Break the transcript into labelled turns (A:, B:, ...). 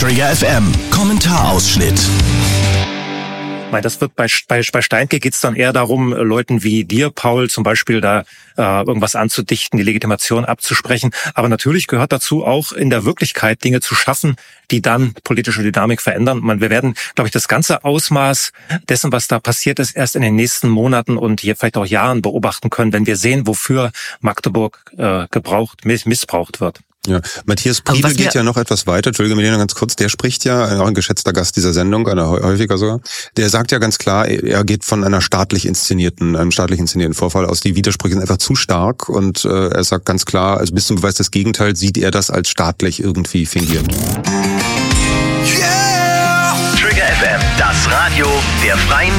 A: Trigger FM Kommentarausschnitt.
B: Das wird bei Steinke geht's dann eher darum, Leuten wie dir, Paul, zum Beispiel da irgendwas anzudichten, die Legitimation abzusprechen. Aber natürlich gehört dazu auch in der Wirklichkeit Dinge zu schaffen, die dann politische Dynamik verändern. Wir werden, glaube ich, das ganze Ausmaß dessen, was da passiert ist, erst in den nächsten Monaten und hier vielleicht auch Jahren beobachten können, wenn wir sehen, wofür Magdeburg missbraucht wird.
C: Ja, Matthias Priebe geht ja noch etwas weiter. Entschuldige mir noch ganz kurz. Der spricht ja, auch ein geschätzter Gast dieser Sendung, einer häufiger sogar. Der sagt ja ganz klar, er geht von einem staatlich inszenierten Vorfall aus. Die Widersprüche sind einfach zu stark und er sagt ganz klar, also bis zum Beweis des Gegenteils sieht er das als staatlich irgendwie fingiert.
A: Yeah! Trigger FM, das Radio der Freien